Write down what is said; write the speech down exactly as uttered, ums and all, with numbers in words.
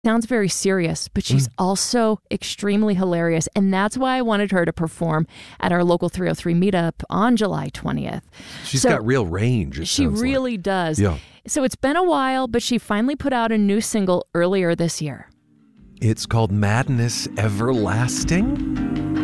sounds very serious, but she's mm. also extremely hilarious. And that's why I wanted her to perform at our local three oh three meetup on July twentieth. She's so, got real range. It she really like. does. Yeah. So it's been a while, but she finally put out a new single earlier this year. It's called Madness Everlasting.